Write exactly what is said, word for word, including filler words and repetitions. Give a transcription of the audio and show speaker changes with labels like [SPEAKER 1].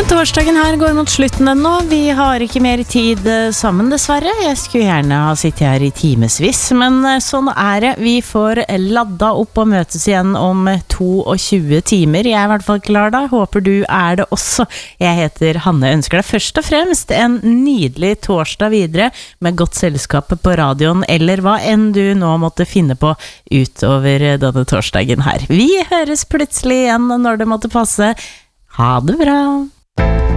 [SPEAKER 1] Torsdagen her går mot slutten ennå. Vi har ikke mer tid sammen, dessverre. Jeg skulle gjerne ha sittet her i timesvis, men sånn er det. Vi får ladda opp og møtes igjen om tjueto timer. Jeg er i hvert fall klar da. Håper du er det også. Jeg heter Hanne, ønsker deg først og fremst en nydelig torsdag videre med godt selskap på radioen, eller hva enn du nå måtte finne på utover denne torsdagen her. Vi høres plutselig igjen når det måtte passe. Ha det bra!